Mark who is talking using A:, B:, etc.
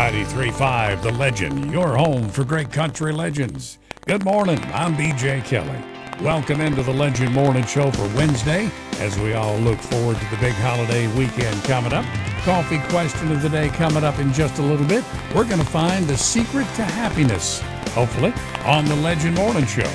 A: 93.5 The Legend, your home for great country legends. Good morning, I'm BJ Kelly. Welcome into the Legend Morning Show for Wednesday, as we all look forward to the big holiday weekend coming up. Coffee question of the day coming up in just a little bit. We're going to find the secret to happiness, hopefully, on the Legend Morning Show.